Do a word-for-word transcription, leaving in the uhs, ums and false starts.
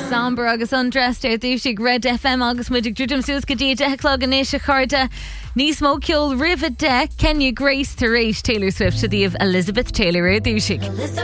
Somber agus undressed out dúisig Red F M agus muidig drúdum suas go dtí dechlog an éise chuirde níos mó ceol rih de Kenya Grace tar éis Taylor Swift a díobh Elizabeth Taylor out dúisig.